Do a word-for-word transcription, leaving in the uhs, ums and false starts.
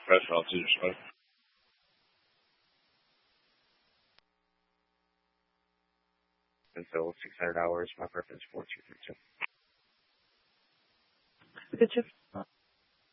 Press I'll do so. Until six hundred hours, my preference four two three two. Good shift.